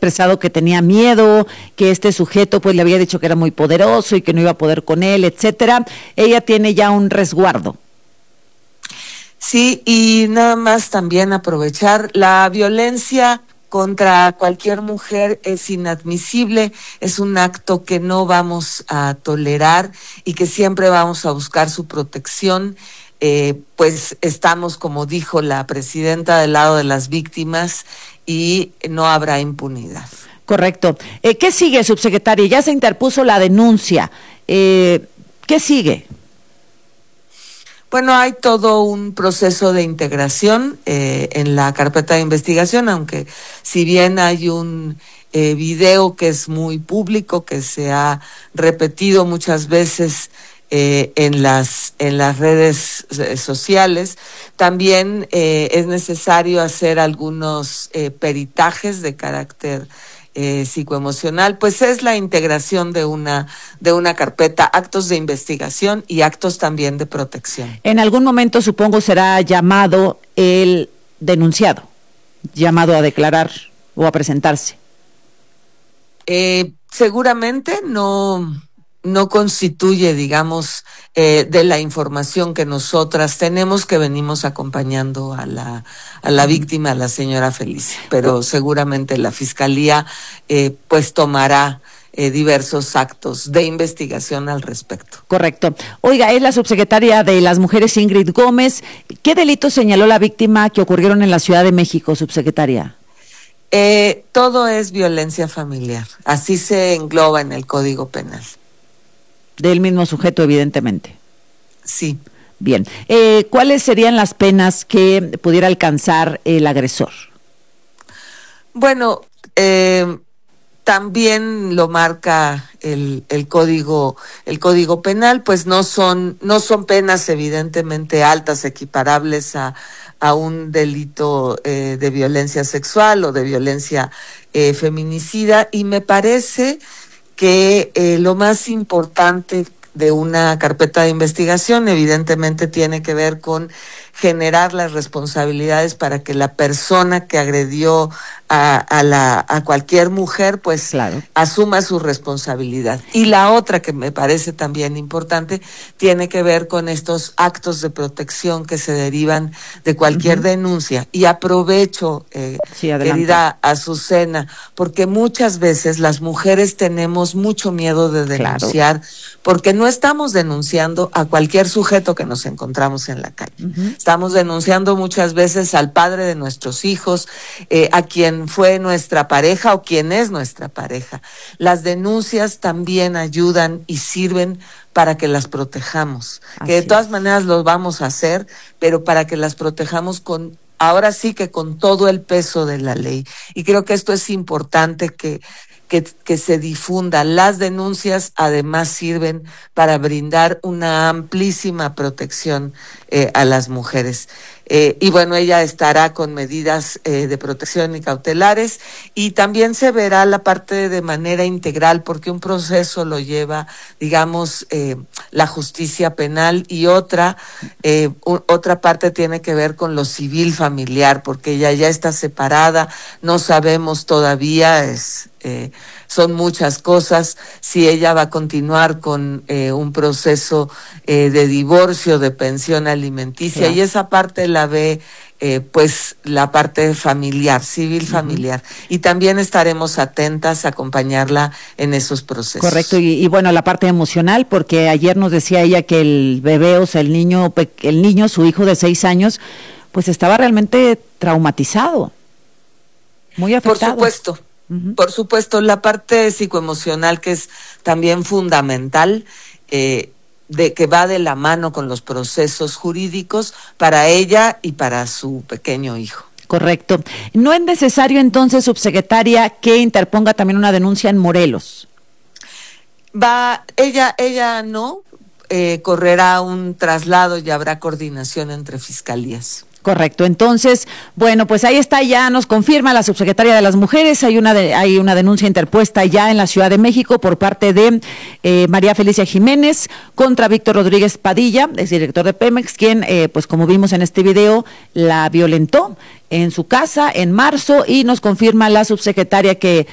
expresado que tenía miedo, que este sujeto pues le había dicho que era muy poderoso y que no iba a poder con él, etcétera. Ella tiene ya un resguardo. Sí, y nada más también aprovechar la violencia contra cualquier mujer es inadmisible, es un acto que no vamos a tolerar y que siempre vamos a buscar su protección. Pues estamos, como dijo la presidenta, del lado de las víctimas y no habrá impunidad. Correcto. ¿Qué sigue, subsecretaria? Ya se interpuso la denuncia. ¿Qué sigue? Bueno, hay todo un proceso de integración en la carpeta de investigación, aunque si bien hay un video que es muy público, que se ha repetido muchas veces en las redes sociales, también es necesario hacer algunos peritajes de carácter psicoemocional, pues es la integración de una carpeta, actos de investigación y actos también de protección. En algún momento, supongo, será llamado el denunciado, llamado a declarar o a presentarse. Seguramente no constituye, digamos, de la información que nosotras tenemos, que venimos acompañando a la víctima, a la señora Felicia, pero seguramente la Fiscalía pues tomará diversos actos de investigación al respecto. Correcto. Oiga, es la subsecretaria de las Mujeres, Ingrid Gómez. ¿Qué delito señaló la víctima que ocurrieron en la Ciudad de México, subsecretaria? Todo es violencia familiar, así se engloba en el Código Penal. Del mismo sujeto, evidentemente. Sí. Bien. ¿Cuáles serían las penas que pudiera alcanzar el agresor? Bueno, también lo marca el código penal, pues no son penas evidentemente altas, equiparables a un delito de violencia sexual o de violencia feminicida, y me parece que lo más importante de una carpeta de investigación evidentemente tiene que ver con generar las responsabilidades para que la persona que agredió a cualquier mujer pues claro, asuma su responsabilidad. Y la otra que me parece también importante tiene que ver con estos actos de protección que se derivan de cualquier denuncia. Y aprovecho, querida Azucena, porque muchas veces las mujeres tenemos mucho miedo de denunciar, porque no estamos denunciando a cualquier sujeto que nos encontramos en la calle. Estamos denunciando muchas veces al padre de nuestros hijos, a quien fue nuestra pareja o quien es nuestra pareja. Las denuncias también ayudan y sirven para que las protejamos, que de todas maneras lo vamos a hacer, pero para que las protejamos ahora sí que con todo el peso de la ley. Y creo que esto es importante que se difunda. Las denuncias además sirven para brindar una amplísima protección a las mujeres. Y bueno, ella estará con medidas de protección y cautelares, y también se verá la parte de manera integral, porque un proceso lo lleva, digamos, la justicia penal, y otra parte tiene que ver con lo civil familiar, porque ella ya está separada, no sabemos todavía, son muchas cosas, si ella va a continuar con un proceso de divorcio, de pensión alimenticia, y esa parte la ve pues la parte familiar, civil familiar, y también estaremos atentas a acompañarla en esos procesos. Correcto, y bueno, la parte emocional, porque ayer nos decía ella que el bebé, o sea, el niño, su hijo de 6 años, pues estaba realmente traumatizado, muy afectado. Por supuesto, la parte psicoemocional, que es también fundamental, de que va de la mano con los procesos jurídicos para ella y para su pequeño hijo. Correcto. ¿No es necesario entonces, subsecretaria, que interponga también una denuncia en Morelos? Ella no, correrá un traslado y habrá coordinación entre fiscalías. Correcto. Entonces, bueno, pues ahí está, ya nos confirma la subsecretaria de las Mujeres, hay una denuncia interpuesta ya en la Ciudad de México por parte de María Felicia Jiménez contra Víctor Rodríguez Padilla, exdirector de Pemex, quien, pues como vimos en este video, la violentó en su casa en marzo, y nos confirma la subsecretaria que